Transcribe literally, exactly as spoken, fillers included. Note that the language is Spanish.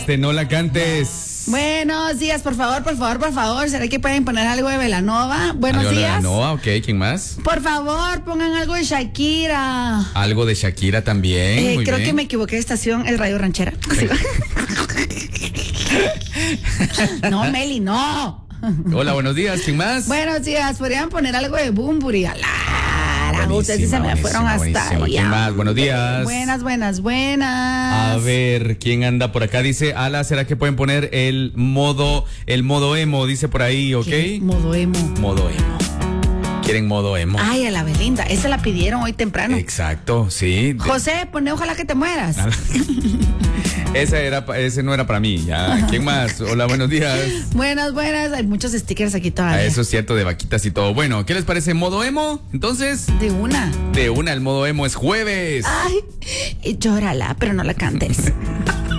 Este, no la cantes. Buenos días, por favor, por favor, por favor. ¿Será que pueden poner algo de Belanova? Buenos ¿Algo de días. Belanova? Ok, ¿quién más? Por favor, pongan algo de Shakira. Algo de Shakira también. Eh, Muy creo bien. que me equivoqué de estación, es Radio Ranchera. Sí. No, Meli, no. Hola, buenos días, ¿quién más? Buenos días, podrían poner algo de Bumburi. Alara, Buenísima, ustedes sí se me fueron buenísima, hasta buenísima. allá. ¿Quién más? Buenos días. Buenas, buenas, buenas. A ver, ¿quién anda por acá? Dice, Ala, ¿será que pueden poner el modo, el modo emo? Dice por ahí, ¿ok? ¿Qué? Modo emo. Modo emo. ¿Quieren modo emo? Ay, a la Belinda, esa la pidieron hoy temprano. Exacto, sí. José, pone ojalá que te mueras. Ese, era, ese no era para mí. Ya. ¿Quién más? Hola, buenos días. Buenas, buenas. Hay muchos stickers aquí todavía. Ah, eso es cierto, de vaquitas y todo. Bueno, ¿qué les parece modo emo? Entonces, De una. de una, el modo emo es jueves. Ay, llórala, pero no la cantes.